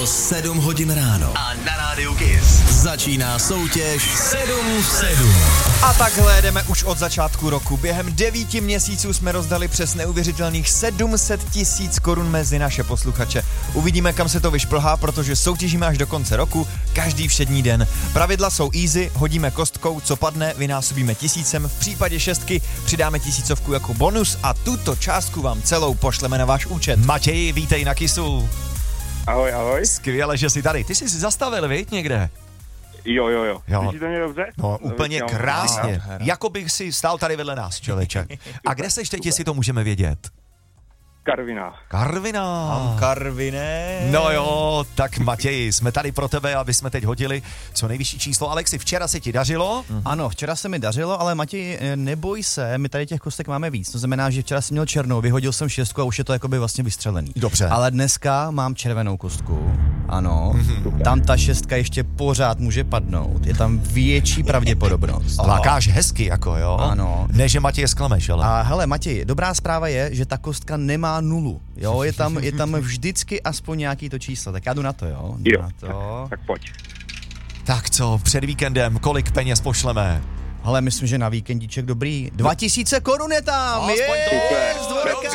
Bylo 7 hodin ráno. A na rádiu Kiss Začíná soutěž 7 v 7. A takhle jdeme už od začátku roku. Během 9 měsíců jsme rozdali přes neuvěřitelných 700 000 korun mezi naše posluchače. Uvidíme, kam se to vyšplhá, protože soutěžíme až do konce roku, každý všední den. Pravidla jsou easy, hodíme kostkou, co padne, vynásobíme 1000, v případě 6 přidáme 1000 jako bonus a tuto částku vám celou pošleme na váš účet. Matěj, vítej na Kissu. Ahoj, ahoj. Skvěle, že jsi tady. Ty jsi zastavil, viď, někde? Jo. Slyšíte to mě dobře? No, úplně krásně. Aha. Jako bych si stál tady vedle nás, člověče. A kde seš teď, jestli to můžeme vědět? Karviná. Karviná. Karviné. No jo, tak Matěji, jsme tady pro tebe, aby jsme teď hodili co nejvyšší číslo. Alexi, včera se ti dařilo? Ano, včera se mi dařilo, ale Matěj, neboj se, my tady těch kostek máme víc. To znamená, že včera jsem měl černou, vyhodil jsem 6 a už je to jakoby vlastně vystřelený. Dobře. Ale dneska mám červenou kostku. Ano, tam ta 6 ještě pořád může padnout. Je tam větší pravděpodobnost. Lákáš hezky, jako jo? Ano. Ne, že Matěje zklameš, ale... A hele, Matěj, dobrá zpráva je, že ta kostka nemá nulu. Jo, je tam vždycky aspoň nějaký to číslo. Tak já jdu na to, jo? Jdu Jo, na to. tak pojď. Tak co, před víkendem, kolik peněz pošleme? Ale myslím, že na víkendíček dobrý. 2000 korun je tam! Aspoň to Je, je, z dvojka! dobře.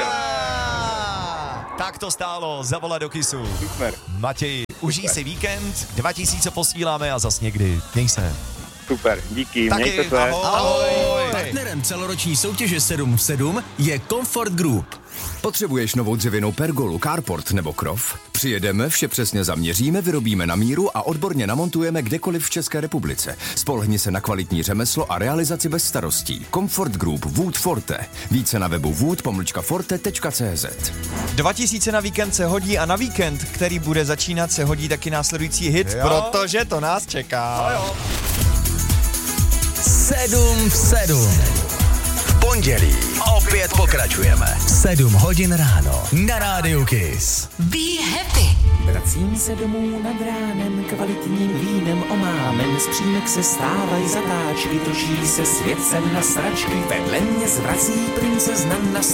Tak to stálo, zavolat do Kissu. Super. Matěj, užij si víkend, 2000 posíláme a zas někdy. Měj se. Super, díky, Taky, mějte se. ahoj. Partnerem celoroční soutěže 7 v 7 je Comfort Group. Potřebuješ novou dřevěnou pergolu, carport nebo krov? Přijedeme, vše přesně zaměříme, vyrobíme na míru a odborně namontujeme kdekoliv v České republice. Spolehni se na kvalitní řemeslo a realizaci bez starostí. Comfort Group Wood Forte. Více na webu wood-forte.cz. 2000 na víkend se hodí a na víkend, který bude začínat, se hodí taky následující hit, Jo. protože to nás čeká. 7 v 7. v pondělí opět pokračujeme. 7 hodin ráno na rádiu Kiss. Be happy. Vracím se domů nad ránem, kvalitním vínem omámen, z přímek se stávají zatáčky, točí se svět sem na sračky, vedle mě zvrací princezna na